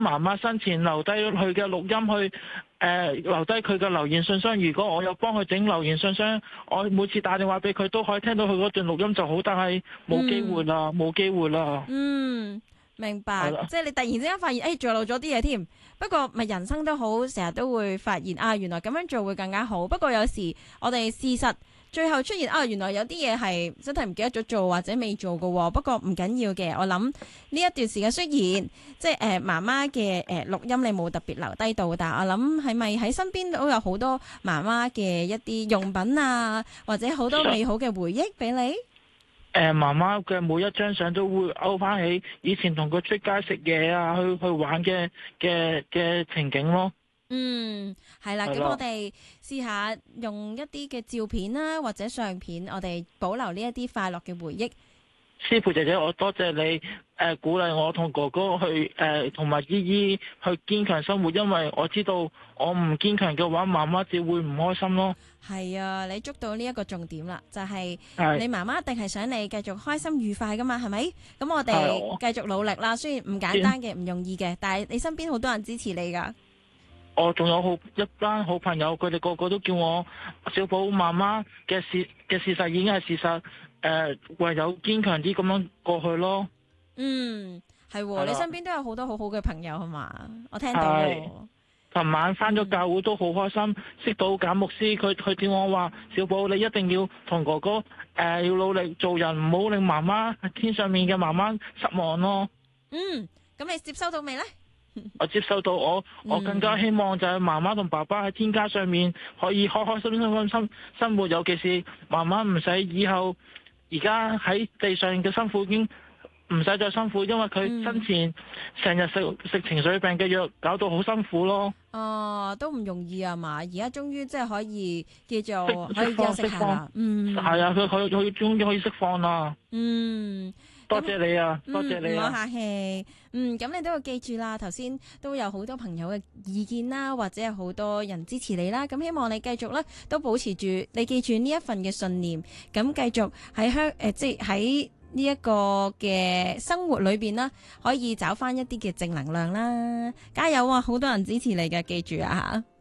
媽媽生前留低佢嘅錄音去留低佢嘅留言信箱。如果我有幫佢整留言信箱，我每次打電話俾佢都可以聽到佢嗰段錄音就好，但係冇機會啦，冇機會啦。 明白，即係你突然之間發現，做漏咗啲嘢添。不過咪人生都好，成日都會發現原來咁樣做會更加好。不過有時我哋事實最後出現原來有啲嘢係真係唔記得咗做或者未做喎。不過唔緊要嘅，我諗呢一段時間雖然即係媽媽嘅錄音你冇特別留低到，但係我諗係咪喺身邊都有好多媽媽嘅一啲用品啊，或者好多美好嘅回憶俾你？ 媽媽嘅每一張相都會勾翻起以前同佢出街食嘢啊，去玩嘅情景咯。 係啦，咁我哋試下用一啲嘅照片啦，或者相片，我哋保留呢一啲快樂嘅回憶。 師傅姐姐，我多謝你鼓勵我同哥哥去同埋姨姨去堅強生活，因為我知道我唔堅強嘅話，媽媽只會唔開心咯。 係啊，你捉到呢一個重點啦，就係你媽媽一定係想你繼續開心愉快噶嘛，係咪？咁我哋繼續努力啦，雖然唔簡單嘅，唔容易嘅，但係你身邊好多人支持你噶。 我仲有一班好朋友，佢哋個個都叫我小寶，媽媽嘅事實已經係事實，唯有堅強啲咁樣過去咯。 係，你身邊都有好多好好嘅朋友係嘛？我聽到。 琴晚返咗教會都好開心，識到簡牧師，佢叫我話：小寶，你一定要同哥哥要努力做人，唔好令媽媽天上面嘅媽媽失望咯。 咁你接收到未呢？ 我接受到，我更加希望就係媽媽同爸爸喺天家上面可以開開心心生活，尤其是媽媽唔使以後而家喺地上嘅辛苦已經唔使再辛苦，因為佢生前成日食情緒病嘅藥，搞到好辛苦咯。 都唔容易啊嘛，而家終於即係可以叫做可以休息下啦。 係啊，佢終於可以釋放啦。多謝你啊，多謝你啊， 唔好客氣。咁你都要記住啦，頭先都有好多朋友嘅意見啦，或者有好多人支持你啦。咁希望你繼續咧都保持住，你記住呢一份嘅信念，咁繼續喺即係喺呢一個嘅生活裏邊啦，可以找翻一啲嘅正能量啦。加油啊！好多人支持你嘅，記住啊吓。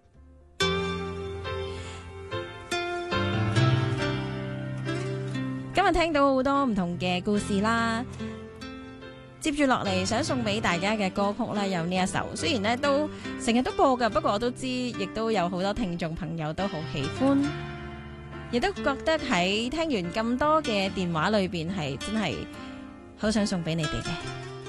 今日聽到好多唔同嘅故事啦，接住落嚟想送俾大家嘅歌曲咧，有呢一首，雖然咧都成日都播㗎，不過我都知，亦都有好多聽眾朋友都好喜歡，亦都覺得喺聽完咁多嘅電話裏邊係真係好想送俾你哋嘅。